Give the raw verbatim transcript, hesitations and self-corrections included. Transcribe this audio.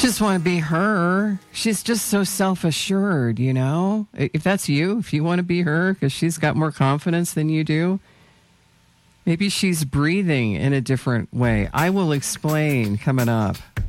just want to be her. She's just so self-assured, you know? If that's you, if you want to be her because she's got more confidence than you do, maybe she's breathing in a different way. I will explain coming up.